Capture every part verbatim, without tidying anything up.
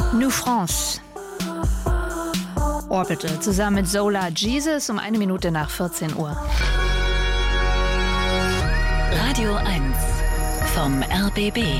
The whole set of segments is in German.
New France. Orbital zusammen mit Solar Jesus um eine Minute nach vierzehn Uhr. Radio eins vom R B B.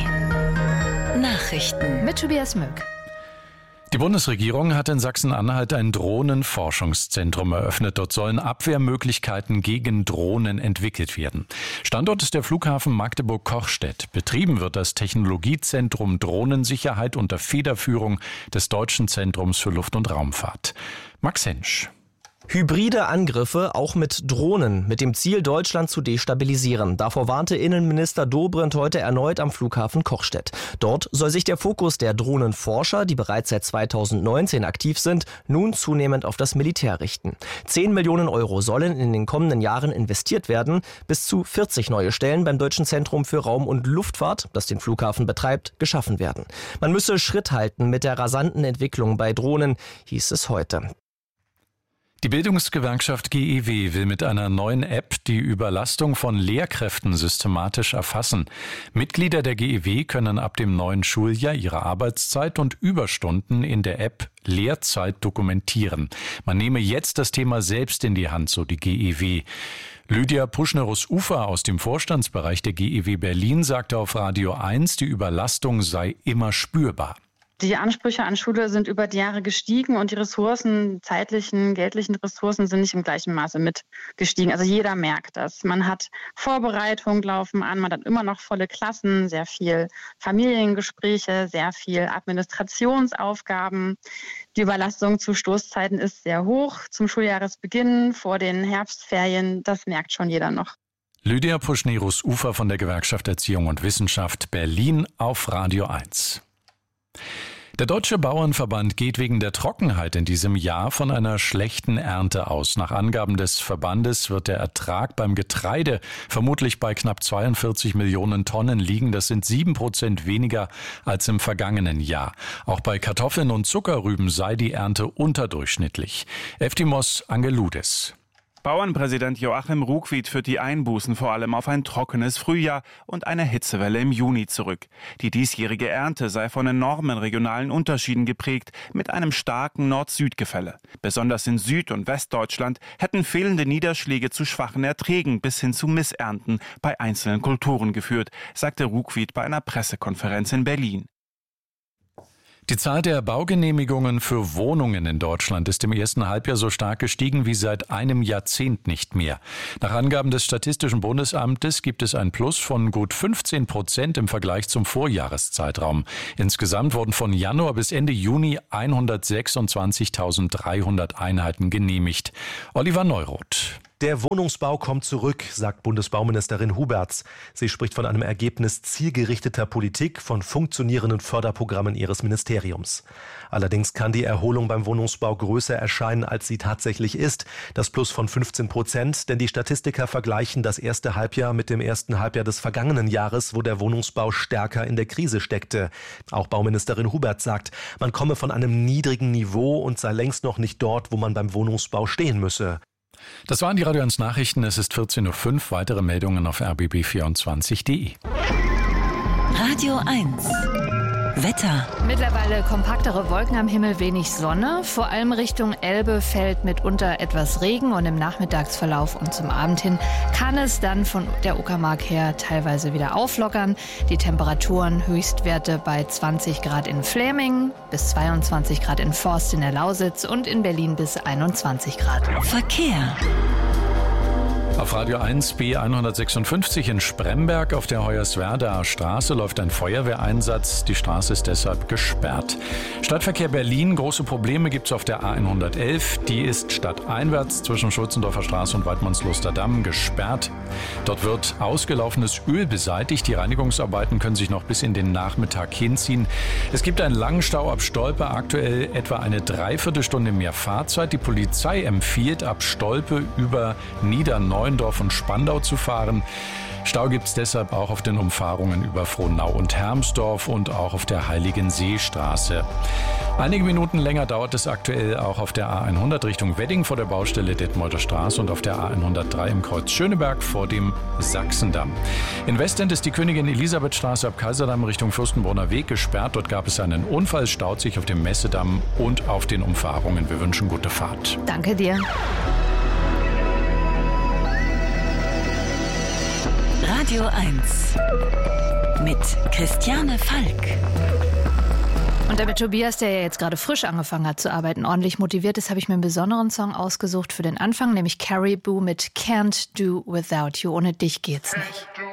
Nachrichten Mit Tobias Möck. Die Bundesregierung hat in Sachsen-Anhalt ein Drohnenforschungszentrum eröffnet. Dort sollen Abwehrmöglichkeiten gegen Drohnen entwickelt werden. Standort ist der Flughafen Magdeburg-Kochstedt. Betrieben wird das Technologiezentrum Drohnensicherheit unter Federführung des Deutschen Zentrums für Luft- und Raumfahrt. Max Hensch. Hybride Angriffe auch mit Drohnen, mit dem Ziel, Deutschland zu destabilisieren. Davor warnte Innenminister Dobrindt heute erneut am Flughafen Kochstedt. Dort soll sich der Fokus der Drohnenforscher, die bereits seit zweitausendneunzehn aktiv sind, nun zunehmend auf das Militär richten. Zehn Millionen Euro sollen in den kommenden Jahren investiert werden. Bis zu vierzig neue Stellen beim Deutschen Zentrum für Raum- und Luftfahrt, das den Flughafen betreibt, geschaffen werden. Man müsse Schritt halten mit der rasanten Entwicklung bei Drohnen, hieß es heute. Die Bildungsgewerkschaft G E W will mit einer neuen App die Überlastung von Lehrkräften systematisch erfassen. Mitglieder der G E W können ab dem neuen Schuljahr ihre Arbeitszeit und Überstunden in der App Lehrzeit dokumentieren. Man nehme jetzt das Thema selbst in die Hand, so die G E W. Lydia Puschnerus-Ufer aus dem Vorstandsbereich der G E W Berlin sagte auf Radio eins, die Überlastung sei immer spürbar. Die Ansprüche an Schule sind über die Jahre gestiegen und die Ressourcen, zeitlichen, geldlichen Ressourcen sind nicht im gleichen Maße mitgestiegen. Also jeder merkt das. Man hat Vorbereitungen laufen an, man hat immer noch volle Klassen, sehr viel Familiengespräche, sehr viel Administrationsaufgaben. Die Überlastung zu Stoßzeiten ist sehr hoch. Zum Schuljahresbeginn, vor den Herbstferien, das merkt schon jeder noch. Lydia Puschnerus-Ufer von der Gewerkschaft Erziehung und Wissenschaft Berlin auf Radio eins. Der Deutsche Bauernverband geht wegen der Trockenheit in diesem Jahr von einer schlechten Ernte aus. Nach Angaben des Verbandes wird der Ertrag beim Getreide vermutlich bei knapp zweiundvierzig Millionen Tonnen liegen. Das sind sieben Prozent weniger als im vergangenen Jahr. Auch bei Kartoffeln und Zuckerrüben sei die Ernte unterdurchschnittlich. Eftimos Angeloudis. Bauernpräsident Joachim Ruckwied führt die Einbußen vor allem auf ein trockenes Frühjahr und eine Hitzewelle im Juni zurück. Die diesjährige Ernte sei von enormen regionalen Unterschieden geprägt, mit einem starken Nord-Süd-Gefälle. Besonders in Süd- und Westdeutschland hätten fehlende Niederschläge zu schwachen Erträgen bis hin zu Missernten bei einzelnen Kulturen geführt, sagte Ruckwied bei einer Pressekonferenz in Berlin. Die Zahl der Baugenehmigungen für Wohnungen in Deutschland ist im ersten Halbjahr so stark gestiegen wie seit einem Jahrzehnt nicht mehr. Nach Angaben des Statistischen Bundesamtes gibt es ein Plus von gut fünfzehn Prozent im Vergleich zum Vorjahreszeitraum. Insgesamt wurden von Januar bis Ende Juni hundertsechsundzwanzigtausenddreihundert Einheiten genehmigt. Oliver Neuroth. Der Wohnungsbau kommt zurück, sagt Bundesbauministerin Huberts. Sie spricht von einem Ergebnis zielgerichteter Politik, von funktionierenden Förderprogrammen ihres Ministeriums. Allerdings kann die Erholung beim Wohnungsbau größer erscheinen, als sie tatsächlich ist. Das Plus von fünfzehn Prozent, denn die Statistiker vergleichen das erste Halbjahr mit dem ersten Halbjahr des vergangenen Jahres, wo der Wohnungsbau stärker in der Krise steckte. Auch Bauministerin Huberts sagt, man komme von einem niedrigen Niveau und sei längst noch nicht dort, wo man beim Wohnungsbau stehen müsse. Das waren die Radio eins Nachrichten. Es ist vierzehn Uhr fünf. Weitere Meldungen auf r b b vierundzwanzig punkt d e. Radio eins. Wetter. Mittlerweile kompaktere Wolken am Himmel, wenig Sonne. Vor allem Richtung Elbe fällt mitunter etwas Regen und im Nachmittagsverlauf und zum Abend hin kann es dann von der Uckermark her teilweise wieder auflockern. Die Temperaturen, Höchstwerte bei zwanzig Grad in Flämingen, bis zweiundzwanzig Grad in Forst in der Lausitz und in Berlin bis einundzwanzig Grad. Verkehr. Auf Radio eins B hundertsechsundfünfzig in Spremberg auf der Hoyerswerdaer Straße läuft ein Feuerwehreinsatz. Die Straße ist deshalb gesperrt. Stadtverkehr Berlin, große Probleme gibt es auf der A hundertelf. Die ist stadteinwärts zwischen Schulzendorfer Straße und Weidmannsluster Damm gesperrt. Dort wird ausgelaufenes Öl beseitigt. Die Reinigungsarbeiten können sich noch bis in den Nachmittag hinziehen. Es gibt einen langen Stau ab Stolpe, aktuell etwa eine Dreiviertelstunde mehr Fahrzeit. Die Polizei empfiehlt ab Stolpe über Niederneuendorf und Spandau zu fahren. Stau gibt es deshalb auch auf den Umfahrungen über Frohnau und Hermsdorf und auch auf der Heiligenseestraße. Einige Minuten länger dauert es aktuell auch auf der A hundert Richtung Wedding vor der Baustelle Detmolder Straße und auf der A hundertdrei im Kreuz Schöneberg vor dem Sachsendamm. In Westend ist die Königin Elisabethstraße ab Kaiserdamm Richtung Fürstenbrunner Weg gesperrt. Dort gab es einen Unfall, staut sich auf dem Messedamm und auf den Umfahrungen. Wir wünschen gute Fahrt. Danke dir. Radio eins mit Christiane Falk. Und damit Tobias, der ja jetzt gerade frisch angefangen hat zu arbeiten, ordentlich motiviert ist, habe ich mir einen besonderen Song ausgesucht für den Anfang, nämlich Caribou mit Can't Do Without You. Ohne dich geht's nicht.